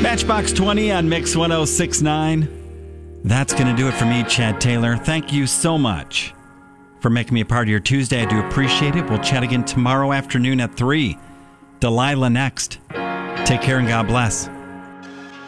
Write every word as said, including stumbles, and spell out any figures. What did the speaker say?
Matchbox twenty on Mix one oh six point nine. That's going to do it for me, Chad Taylor. Thank you so much for making me a part of your Tuesday. I do appreciate it. We'll chat again tomorrow afternoon at three. Delilah next. Take care and God bless.